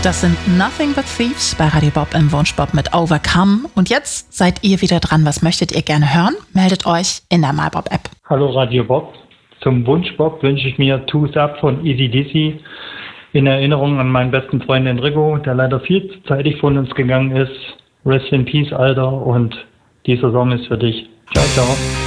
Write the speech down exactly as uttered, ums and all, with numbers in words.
Das sind Nothing But Thieves bei Radio Bob im Wunschbob mit Overcome. Und jetzt seid ihr wieder dran. Was möchtet ihr gerne hören? Meldet euch in der MyBob-App. Hallo Radio Bob. Zum Wunschbob wünsche ich mir Two's Up von Easy Dizzy in Erinnerung an meinen besten Freund Enrico, der leider viel zu zeitig von uns gegangen ist. Rest in Peace, Alter. Und dieser Song ist für dich. Ciao, ciao.